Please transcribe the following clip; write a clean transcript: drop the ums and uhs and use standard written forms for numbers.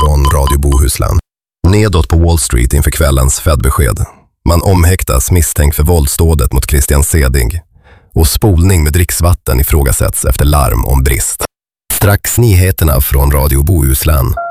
från Radio Bohuslän. Nedåt på Wall Street inför kvällens Fed-besked. Man omhäktas misstänkt för våldsdådet mot Christian Sedig. Och spolning med dricksvatten ifrågasätts efter larm om brist. Strax nyheterna från Radio Bohuslän.